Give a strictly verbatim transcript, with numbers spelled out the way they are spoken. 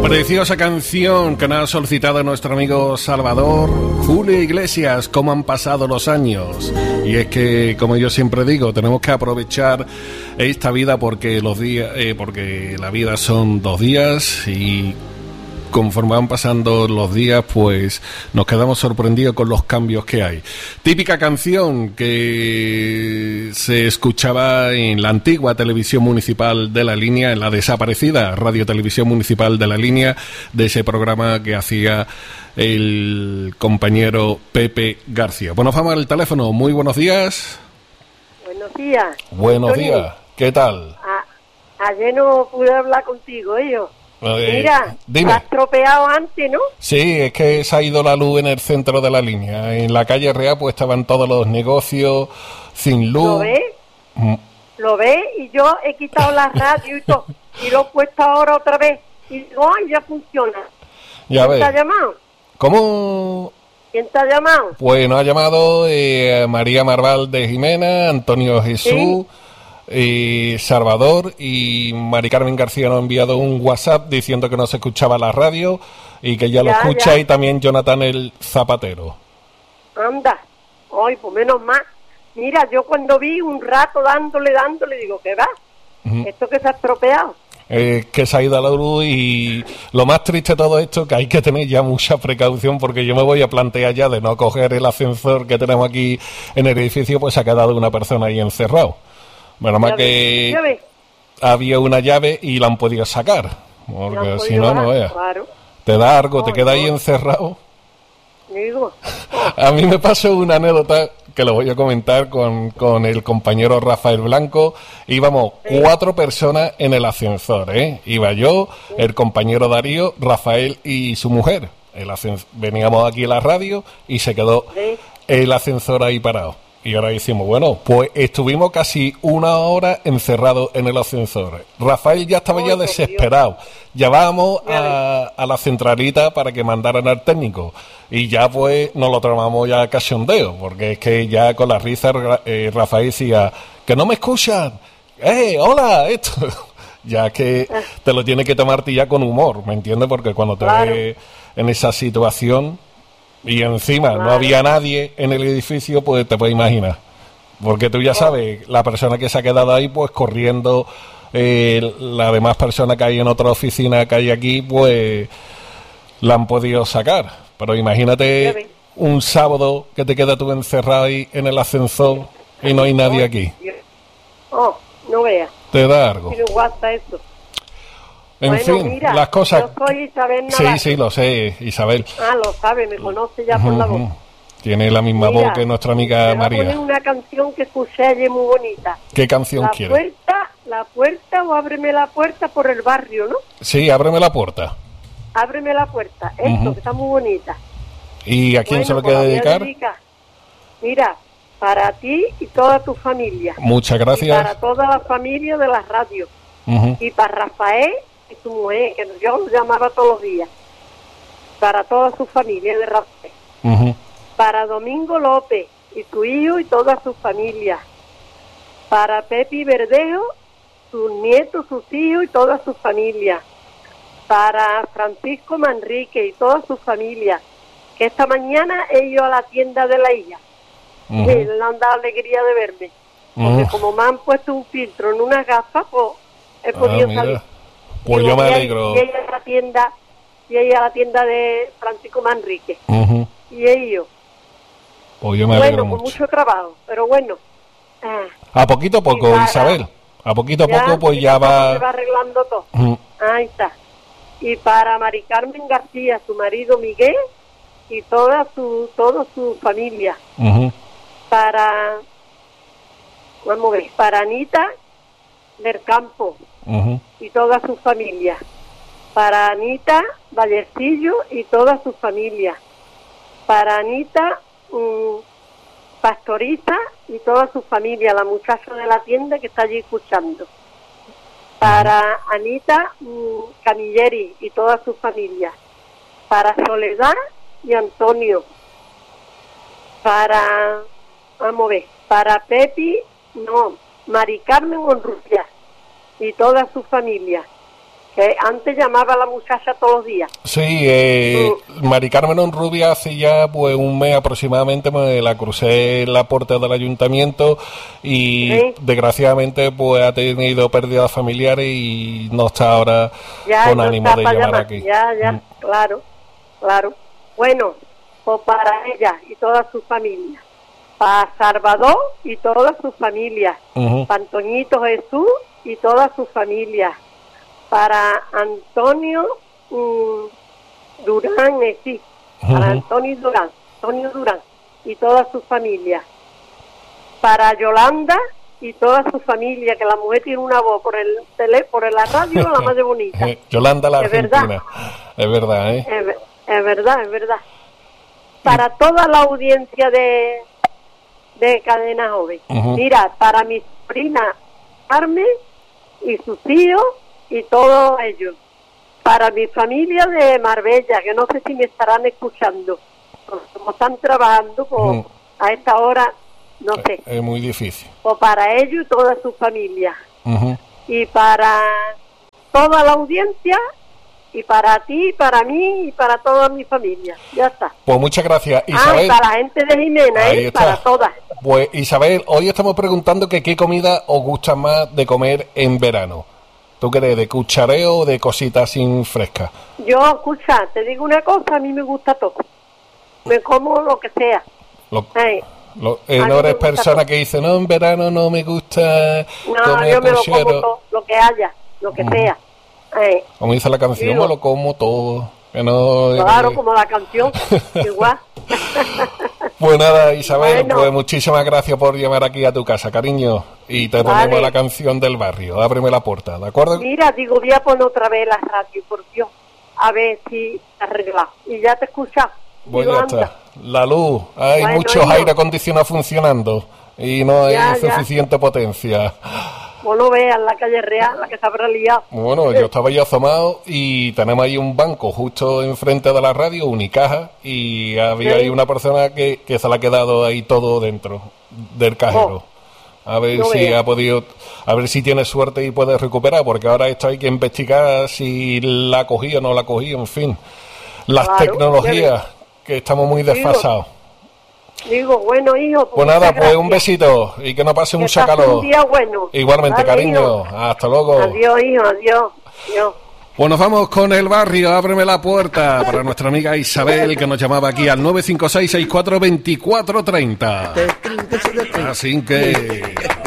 Preciosa canción que nos ha solicitado nuestro amigo Salvador. Julio Iglesias, cómo han pasado los años. Y es que, como yo siempre digo, tenemos que aprovechar esta vida porque los días, eh, porque la vida son dos días y conforme van pasando los días, pues nos quedamos sorprendidos con los cambios que hay. Típica canción que se escuchaba en la antigua televisión municipal de La Línea, en la desaparecida Radio Televisión Municipal de La Línea, de ese programa que hacía el compañero Pepe García. Bueno, vamos al teléfono. Muy buenos días. Buenos días. Buenos Tony. días. ¿Qué tal? A, ayer no pude hablar contigo, ¿eh? Yo. Eh, Mira, dime. has tropeado antes, ¿no? Sí, es que se ha ido la luz en el centro de La Línea. En la calle Real pues estaban todos los negocios sin luz. ¿Lo ves? Mm. ¿Lo ves? Y yo he quitado la radio y todo, y lo he puesto ahora otra vez. Y digo, ¡ay, ya funciona! Ya ¿Quién ves. te ha llamado? ¿Cómo? ¿Quién te ha llamado? Pues nos ha llamado eh, María Marval de Jimena, Antonio Jesús... ¿Sí? Y Salvador y Mari Carmen García nos ha enviado un WhatsApp diciendo que no se escuchaba la radio y que ya, ya lo escucha ya. Y también Jonathan el Zapatero. Anda, ay, pues menos mal. Mira, yo cuando vi un rato dándole, dándole, digo, ¿qué va? Uh-huh. Esto que se ha estropeado. Eh, que se ha ido a la luz y lo más triste de todo esto que hay que tener ya mucha precaución porque yo me voy a plantear ya de no coger el ascensor que tenemos aquí en el edificio, pues se ha quedado una persona ahí encerrado. Menos mal que llave. Había una llave y la han podido sacar, porque si no, no veas. Claro. Te da algo, no, te queda no. ahí encerrado. Digo. A mí me pasó una anécdota que lo voy a comentar con, con el compañero Rafael Blanco. Íbamos sí. cuatro personas en el ascensor, ¿eh? Iba yo, sí. el compañero Darío, Rafael y su mujer. El ascens- Veníamos aquí a la radio y se quedó sí. el ascensor ahí parado. Y ahora decimos, bueno, pues estuvimos casi una hora encerrados en el ascensor. Rafael ya estaba oh, ya desesperado. Llevábamos a, a la centralita para que mandaran al técnico. Y ya pues nos lo tomamos ya cachondeo, porque es que ya con la risa eh, Rafael decía, que no me escuchan. ¡Eh, hola! Esto. Ya que te lo tienes que tomarte ya con humor, ¿me entiendes? Porque cuando te claro. ves en esa situación... Y encima claro. no había nadie en el edificio, pues te puedes imaginar. Porque tú ya sabes, la persona que se ha quedado ahí, pues corriendo, eh, la demás persona que hay en otra oficina que hay aquí, pues la han podido sacar. Pero imagínate un sábado que te quedas tú encerrado ahí en el ascensor y no hay nadie aquí. Oh, no veas. Te da algo. Pero guasta eso. En bueno, fin, mira, las cosas... Yo soy Isabel Sí, Navarro. sí, lo sé, Isabel. Ah, lo sabe, me conoce ya por uh-huh. la voz. Tiene la misma mira, voz que nuestra amiga María. Voy a poner una canción que escuché ayer muy bonita. ¿Qué canción la quiere? Puerta, la puerta o ábreme la puerta por el barrio, ¿no? Sí, ábreme la puerta. Ábreme la puerta, esto, uh-huh. que está muy bonita. ¿Y a quién bueno, se lo quiere dedicar? dedicar? Mira, para ti y toda tu familia. Muchas gracias. Y para toda la familia de la radio. Uh-huh. Y para Rafael... y su mujer, que yo lo llamaba todos los días, para toda su familia de Rafael, uh-huh. para Domingo López y su hijo y toda su familia, para Pepi Verdejo, sus nietos, sus hijos y toda su familia, para Francisco Manrique y toda su familia, que esta mañana he ido a la tienda de la hija, uh-huh. y le han dado alegría de verme, porque uh-huh. como me han puesto un filtro en unas gafas, pues he podido ah, salir. Pues yo me alegro. Y ella a la tienda, y ella a la tienda de Francisco Manrique. Uh-huh. Y ellos. Pues yo me alegro bueno, mucho. con mucho trabajo, pero bueno. Ah, a poquito a poco, para, Isabel. A poquito a ya, poco, pues ya va. Se va arreglando todo. Uh-huh. Ahí está. Y para Mari Carmen García, su marido Miguel, y toda su, toda su familia. Uh-huh. Para, vamos a ver, para Anita del Campo. Uh-huh. Y toda su familia, para Anita Vallecillo y toda su familia, para Anita um, Pastoriza y toda su familia, la muchacha de la tienda que está allí escuchando, para Anita um, Camilleri y toda su familia, para Soledad y Antonio, para, vamos a ver, para Pepi, no, Mari Carmen Monrubia y toda su familia, que antes llamaba a la muchacha todos los días. Sí, eh, mm. Mari Carmen Rubia hace ya pues un mes aproximadamente me la crucé en la puerta del ayuntamiento y ¿sí? Desgraciadamente pues ha tenido pérdidas familiares y no está ahora ya, con no ánimo de llamar, llamar aquí. Ya, ya, mm. claro, claro. Bueno, pues para ella y toda su familia, para Salvador y toda su familia, uh-huh. para Antoñito Jesús y toda su familia, para Antonio um, Durán, eh, sí, uh-huh. para Antonio Durán, Antonio Durán y toda su familia, para Yolanda y toda su familia, que la mujer tiene una voz por el tele, por la radio la más de bonita. Yolanda la es Argentina, verdad. Es verdad, ¿eh? Es, es verdad, es verdad. Para toda la audiencia de, de Cadena Joven. Uh-huh. Mira, para mi sobrina Carmen y sus hijos y todos ellos. Para mi familia de Marbella, que no sé si me estarán escuchando. Como están trabajando, pues, uh-huh. a esta hora, no sé. Es muy difícil. O para ellos y toda su familia. Uh-huh. Y para toda la audiencia, y para ti, para mí y para toda mi familia. Ya está. Pues muchas gracias, Isabel. Ah, y para la gente de Jimena, ¿eh? Para todas. Pues Isabel, hoy estamos preguntando que qué comida os gusta más de comer en verano. ¿Tú crees de cuchareo o de cositas sin frescas? Yo, escucha, te digo una cosa, a mí me gusta todo. Me como lo que sea. Lo, hey. lo, eh, no eres persona todo. Que dice, no, en verano no me gusta no, comer yo me lo como todo, lo que haya, lo que uh-huh. sea. Eh, como dice la canción, digo, me lo como todo. Que no, claro, eh, como la canción, igual. Pues nada, Isabel, bueno. Pues muchísimas gracias por llamar aquí a tu casa, cariño. Y te ponemos vale. La canción del barrio. Ábreme la puerta, ¿de acuerdo? Mira, digo, voy a poner otra vez la radio, por Dios. A ver si arregla. Y ya te escuchas. Pues digo, ya anda. Está. La luz, hay bueno, muchos hijo. Aire acondicionado funcionando y no hay ya, suficiente ya. Potencia. Bueno, vean la calle Real, la que se habrá liado. Bueno, yo estaba ahí asomado y tenemos ahí un banco justo enfrente de la radio, Unicaja, y había sí. ahí una persona que, que se le ha quedado ahí todo dentro del cajero. Oh. A ver no si vea. ha podido, a ver si tiene suerte y puede recuperar, porque ahora esto hay que investigar si la ha cogido o no la ha cogido, en fin. Las claro, tecnologías, que estamos muy desfasados. Digo, bueno, hijo. Pues nada, pues un besito y que no pase mucha calor. Un día bueno. Igualmente, vale, cariño. Hijo. Hasta luego. Adiós, hijo, adiós. adiós. Pues nos vamos con el barrio. Ábreme la puerta para nuestra amiga Isabel, que nos llamaba aquí al nueve cinco seis, seis cuatro dos cuatro tres cero. Así que...